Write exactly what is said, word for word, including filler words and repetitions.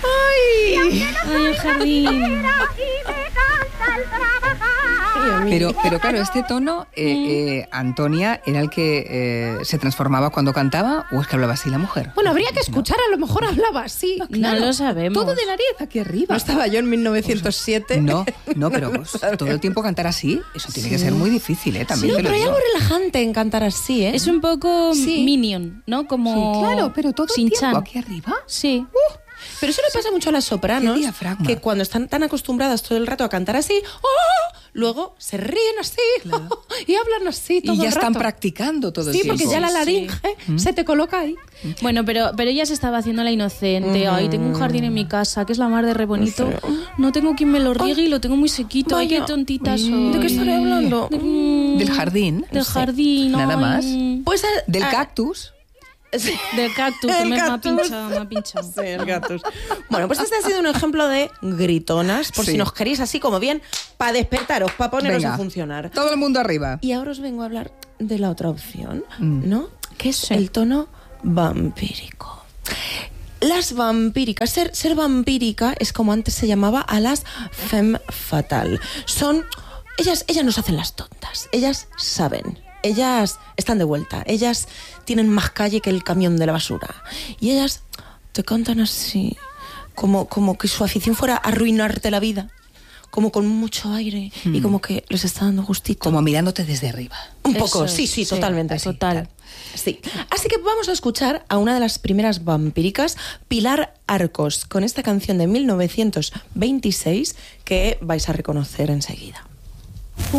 ¡Ay! ¡Ay, el jardín! Pero, pero claro, este tono, eh, eh, Antonia, ¿era el que eh, se transformaba cuando cantaba o es que hablaba así la mujer? Bueno, habría que escuchar, a lo mejor hablaba así. No, claro, no lo sabemos. Todo de nariz aquí arriba. ¿No estaba yo en mil novecientos siete? No, no, pero pues, todo el tiempo cantar así, eso tiene que ser muy difícil, ¿eh? También Sí, te lo pero hay digo. algo relajante en cantar así, ¿eh? Es un poco Sí. Minion, ¿no? Como Sí, claro, pero todo el Shin-chan. tiempo aquí arriba. Sí. Pero eso le pasa mucho a las sopranos, Qué diafragma. que cuando están tan acostumbradas todo el rato a cantar así, ¡oh! Luego se ríen así y hablan así todo Y ya el están rato. practicando todo el Sí, tiempo. porque ya la Sí, laringe se te coloca ahí. Bueno, pero, pero ella se estaba haciendo la inocente. Ay, tengo un jardín en mi casa, que es la mar de re bonito. No tengo quien me lo riegue y lo tengo muy sequito. Ay, qué Vaya. tontita soy. ¿De qué estaré hablando? Mm, Del jardín. Del jardín. Nada ay. más. Pues a- Del a- cactus. Sí. Del cactus, que El me, me ha cactus. pinchado, me ha pinchado. Sí, el cactus. Bueno, pues este ha sido un ejemplo de gritonas, por Sí. si nos queréis así como bien, para despertaros, para poneros Venga, a funcionar. todo el mundo arriba. Y ahora os vengo a hablar de la otra opción, Mm. ¿no? Que es el tono vampírico. Las vampíricas, ser, ser vampírica es como antes se llamaba a las femme fatale. Son, ellas, ellas nos hacen las tontas, ellas saben. Ellas están de vuelta, ellas tienen más calle que el camión de la basura. Y ellas te cantan así, como, como que su afición fuera arruinarte la vida, como con mucho aire y como que les está dando gustito. Como mirándote desde arriba. Un poco, Eso sí, es, sí, sí, totalmente. total. Sí. Así que vamos a escuchar a una de las primeras vampíricas, Pilar Arcos, con esta canción de mil novecientos veintiséis que vais a reconocer enseguida.